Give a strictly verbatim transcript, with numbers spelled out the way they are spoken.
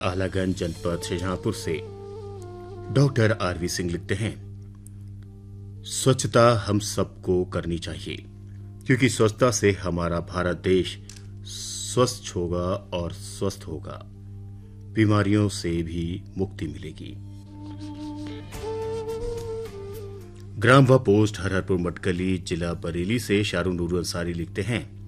आलागंज जनपद शाहजहांपुर से doctor RV Singh लिखते हैं, स्वच्छता हम सबको करनी चाहिए क्योंकि स्वच्छता से हमारा भारत देश स्वस्थ होगा और स्वस्थ होगा, बीमारियों से भी मुक्ति मिलेगी। ग्राम व पोस्ट हरहरपुर मटकली, जिला बरेली से शाहरुख नूर अंसारी लिखते हैं,